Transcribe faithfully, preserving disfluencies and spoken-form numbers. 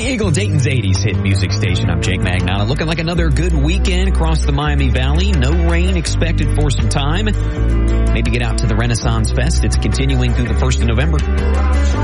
Eagle, Dayton's eighties hit music station. I'm Jake Magnotta. Looking like another good weekend across the Miami Valley. No rain expected for some time. Maybe get out to the Renaissance Fest. It's continuing through the first of November.